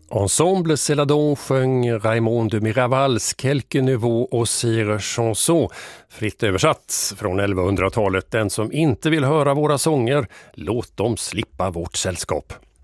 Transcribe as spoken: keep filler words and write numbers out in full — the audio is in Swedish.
Ensemble Céladon sjöng Raymond de Miravals Quelques Nouveaux Auxires Chansons, fritt översatt från elvahundratalet. Den som inte vill höra våra sånger, låt dem slippa vårt sällskap.